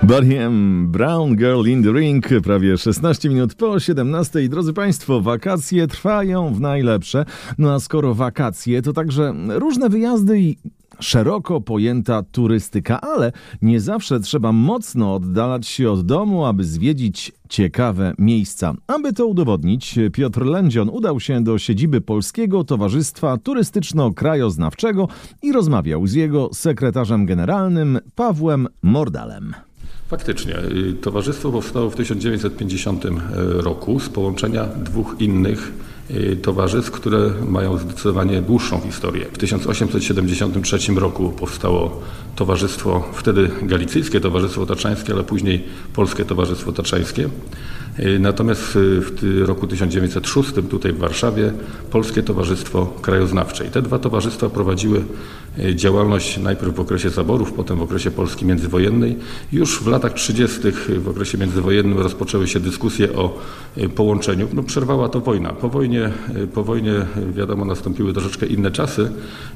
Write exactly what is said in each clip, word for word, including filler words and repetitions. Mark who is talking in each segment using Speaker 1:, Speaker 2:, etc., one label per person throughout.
Speaker 1: Bonnie M. Brown, Girl in the Ring, prawie szesnaście minut po siedemnastej. Drodzy Państwo, wakacje trwają w najlepsze. No a skoro wakacje, to także różne wyjazdy i szeroko pojęta turystyka, ale nie zawsze trzeba mocno oddalać się od domu, aby zwiedzić ciekawe miejsca. Aby to udowodnić, Piotr Lędzion udał się do siedziby Polskiego Towarzystwa Turystyczno-Krajoznawczego i rozmawiał z jego sekretarzem generalnym Pawłem Mordalem.
Speaker 2: Faktycznie. Towarzystwo powstało w tysiąc dziewięćset pięćdziesiątym roku z połączenia dwóch innych towarzystw, które mają zdecydowanie dłuższą historię. W tysiąc osiemset siedemdziesiątym trzecim roku powstało towarzystwo, wtedy Galicyjskie Towarzystwo Tatrzańskie, ale później Polskie Towarzystwo Tatrzańskie. Natomiast w roku tysiąc dziewięćset szóstym tutaj w Warszawie Polskie Towarzystwo Krajoznawcze. I te dwa towarzystwa prowadziły działalność najpierw w okresie zaborów, potem w okresie Polski międzywojennej. Już w latach trzydziestych w okresie międzywojennym rozpoczęły się dyskusje o połączeniu. No, przerwała to wojna. Po wojnie, po wojnie wiadomo nastąpiły troszeczkę inne czasy,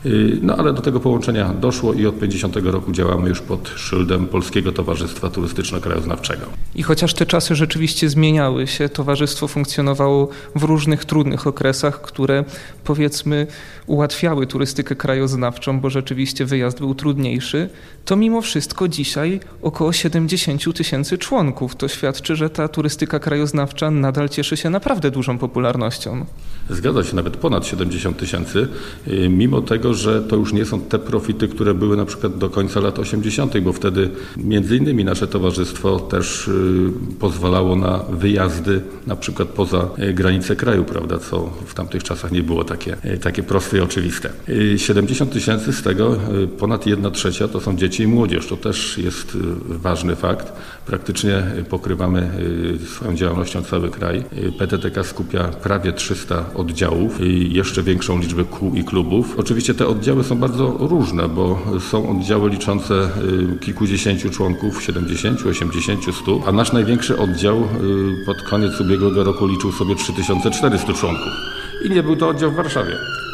Speaker 2: no ale do tego połączenia doszło i od pięćdziesiątego roku działamy już pod szyldem Polskiego Towarzystwa Turystyczno-Krajoznawczego.
Speaker 3: I chociaż te czasy rzeczywiście zmieniały się, towarzystwo funkcjonowało w różnych trudnych okresach, które powiedzmy ułatwiały turystykę krajoznawczą, bo rzeczywiście wyjazd był trudniejszy, to mimo wszystko dzisiaj około siedemdziesiąt tysięcy członków. To świadczy, że ta turystyka krajoznawcza nadal cieszy się naprawdę dużą popularnością.
Speaker 2: Zgadza się, nawet ponad siedemdziesiąt tysięcy, mimo tego, że to już nie są te profity, które były na przykład do końca lat osiemdziesiątych, bo wtedy między innymi nasze towarzystwo też pozwalało na wyjazdy na przykład poza granice kraju, prawda, co w tamtych czasach nie było takie, takie proste i oczywiste. siedemdziesiąt tysięcy, z tego ponad jedna trzecia to są dzieci i młodzież. To też jest ważny fakt. Praktycznie pokrywamy swoją działalnością cały kraj. P T T K skupia prawie trzysta oddziałów i jeszcze większą liczbę kół i klubów. Oczywiście te oddziały są bardzo różne, bo są oddziały liczące kilkudziesięciu członków, siedemdziesiąt, osiemdziesiąt, sto, a nasz największy oddział pod koniec ubiegłego roku liczył sobie trzy tysiące czterysta członków. I nie był to oddział w Warszawie.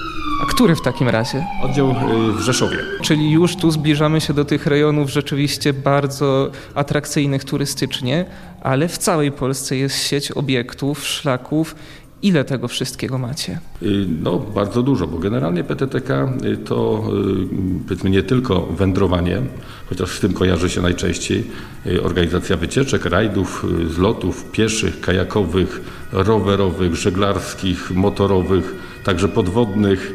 Speaker 3: A który w takim razie?
Speaker 2: Oddział w Rzeszowie.
Speaker 3: Czyli już tu zbliżamy się do tych rejonów rzeczywiście bardzo atrakcyjnych turystycznie, ale w całej Polsce jest sieć obiektów, szlaków. Ile tego wszystkiego macie?
Speaker 2: No bardzo dużo, bo generalnie P T T K to powiedzmy nie tylko wędrowanie, chociaż z tym kojarzy się najczęściej organizacja wycieczek, rajdów, zlotów pieszych, kajakowych, rowerowych, żeglarskich, motorowych, także podwodnych,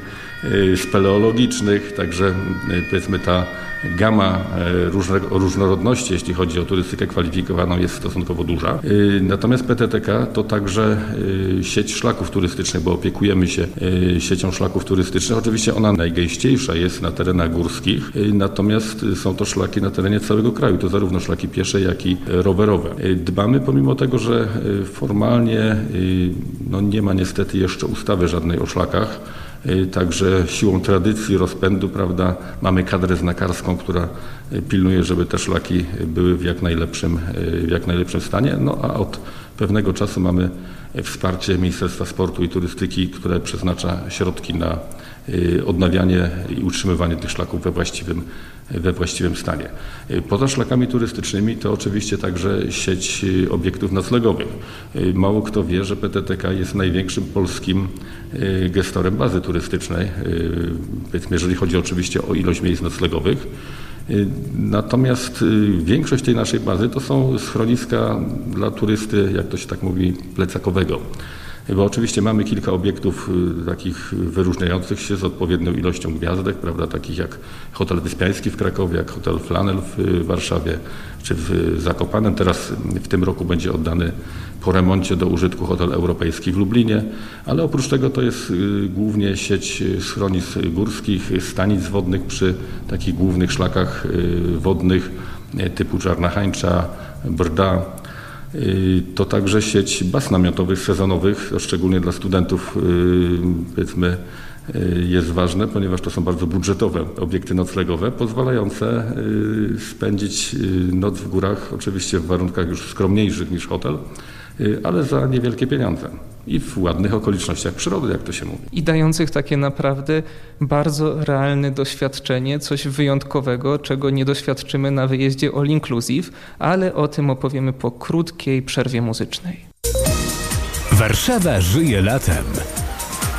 Speaker 2: speleologicznych, także powiedzmy ta gama różnorodności, jeśli chodzi o turystykę kwalifikowaną, jest stosunkowo duża. Natomiast P T T K to także sieć szlaków turystycznych, bo opiekujemy się siecią szlaków turystycznych. Oczywiście ona najgęściejsza jest na terenach górskich, natomiast są to szlaki na terenie całego kraju. To zarówno szlaki piesze, jak i rowerowe. Dbamy pomimo tego, że formalnie no, nie ma niestety jeszcze ustawy żadnej o szlakach. Także siłą tradycji, rozpędu, prawda, mamy kadrę znakarską, która pilnuje, żeby te szlaki były w jak najlepszym, w jak najlepszym stanie. No a od pewnego czasu mamy wsparcie Ministerstwa Sportu i Turystyki, które przeznacza środki na odnawianie i utrzymywanie tych szlaków we właściwym, we właściwym stanie. Poza szlakami turystycznymi to oczywiście także sieć obiektów noclegowych. Mało kto wie, że P T T K jest największym polskim gestorem bazy turystycznej, jeżeli chodzi oczywiście o ilość miejsc noclegowych. Natomiast większość tej naszej bazy to są schroniska dla turysty, jak to się tak mówi, plecakowego. Bo oczywiście mamy kilka obiektów takich wyróżniających się z odpowiednią ilością gwiazdek, prawda, takich jak Hotel Wyspiański w Krakowie, jak Hotel Flanel w Warszawie czy w Zakopanem. Teraz w tym roku będzie oddany po remoncie do użytku Hotel Europejski w Lublinie, ale oprócz tego to jest głównie sieć schronisk górskich, stanic wodnych przy takich głównych szlakach wodnych typu Czarna Hańcza, Brda. To także sieć baz namiotowych sezonowych, szczególnie dla studentów, powiedzmy, jest ważne, ponieważ to są bardzo budżetowe obiekty noclegowe, pozwalające spędzić noc w górach, oczywiście w warunkach już skromniejszych niż hotel, ale za niewielkie pieniądze. i w ładnych okolicznościach przyrody, jak to się mówi.
Speaker 3: I dających takie naprawdę bardzo realne doświadczenie, coś wyjątkowego, czego nie doświadczymy na wyjeździe all inclusive, ale o tym opowiemy po krótkiej przerwie muzycznej.
Speaker 4: Warszawa żyje latem.